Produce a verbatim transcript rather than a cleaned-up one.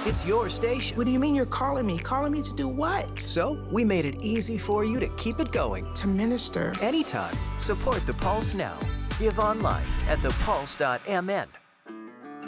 It's your station. What do you mean you're calling me? Calling me to do what? So we made it easy for you to keep it going. To minister. Anytime. Support the Pulse now. Give online at the pulse dot m n.